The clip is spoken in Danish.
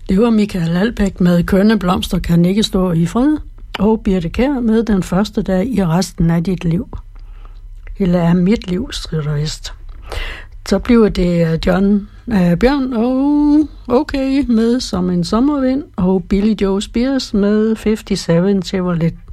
Det var Michael Albeck med Kønne blomster kan ikke stå i fred, og Birthe Kjær med Den første dag i resten af dit liv. Eller af mit liv, skriver vist. Så bliver det Bjørn og Okay med Som en sommervind, og Billy Joe Spears med 57 Chevrolet